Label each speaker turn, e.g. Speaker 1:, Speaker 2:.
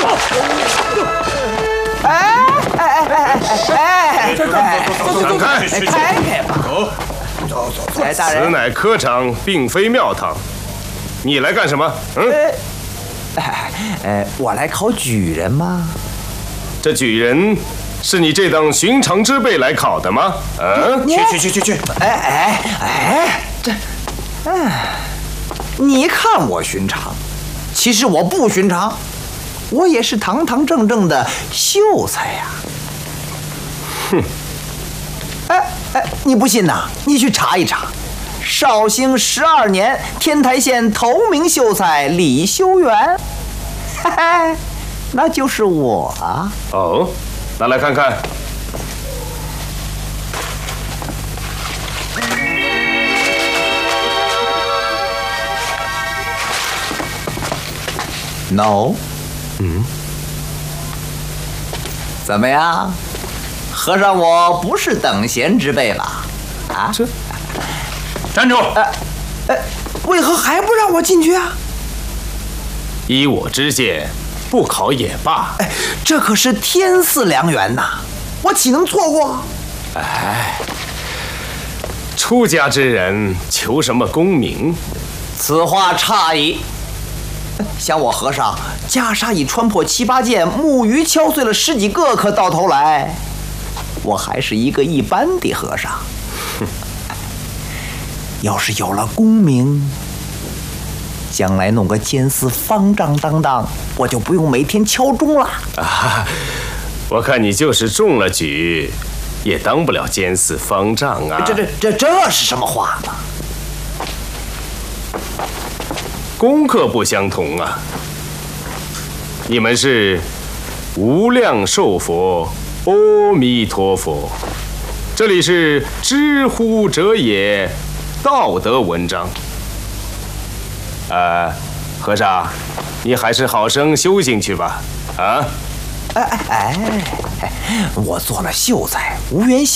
Speaker 1: 闪开！
Speaker 2: 开开吧！
Speaker 1: 走。
Speaker 2: 大人，
Speaker 1: 此乃科场，并非庙堂。你来干什么？
Speaker 2: 我来考举人吗？
Speaker 1: 这举人是你这等寻常之辈来考的吗？
Speaker 2: 去！你看我寻常，其实我不寻常，我也是堂堂正正的秀才呀。
Speaker 1: 哼！
Speaker 2: 你不信呐？你去查一查。绍兴12年，天台县头名秀才李修缘，那就是我啊。
Speaker 1: 哦，拿来看看。
Speaker 2: No。怎么样？和尚，我不是等闲之辈吧？啊？
Speaker 3: 站住！
Speaker 2: 为何还不让我进去啊？
Speaker 1: 依我之见，不考也罢。
Speaker 2: 这可是天赐良缘呐，我岂能错过？
Speaker 1: 出家之人求什么功名？
Speaker 2: 此话差矣。像我和尚，袈裟已穿破7、8件，木鱼敲碎了10几个，可到头来，我还是一个一般的和尚。要是有了功名，将来弄个监司方丈当当，我就不用每天敲钟了。
Speaker 1: 我看你就是中了举，也当不了监司方丈啊。
Speaker 2: 这是什么话呢？
Speaker 1: 功课不相同啊。你们是无量寿佛，阿弥陀佛。这里是知乎者也，道德文章。和尚，你还是好生修行去吧。啊？
Speaker 2: 我做了秀才，无缘